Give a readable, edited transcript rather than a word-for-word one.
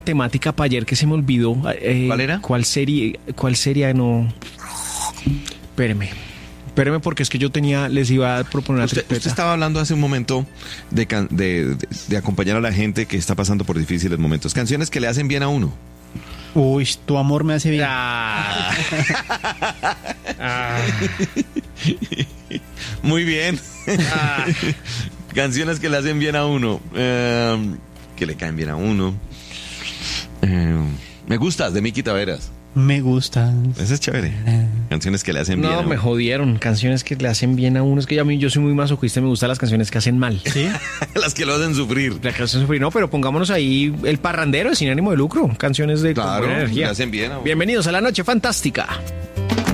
temática para ayer que se me olvidó. ¿Cuál era? ¿Cuál sería? No. Espéreme porque es que yo les iba a proponer una Usted tripleta. estaba hablando hace un momento de acompañar a la gente que está pasando por difíciles momentos. Canciones que le hacen bien a uno. Uy, tu amor me hace bien. Muy bien. Canciones que le hacen bien a uno. Que le caen bien a uno. Me gustas, de Miki Taveras. Me gustan. Ese es chévere. Canciones que le hacen bien a No, uno. me jodieron. Canciones que le hacen bien a uno. Es que yo soy muy masoquista y me gustan las canciones que hacen mal. ¿Sí? Las que lo hacen sufrir. La canción sufrir, no, pero pongámonos ahí el parrandero sin ánimo de lucro. Canciones de con Claro, buena energía. le hacen bien a uno. Bienvenidos a la noche fantástica.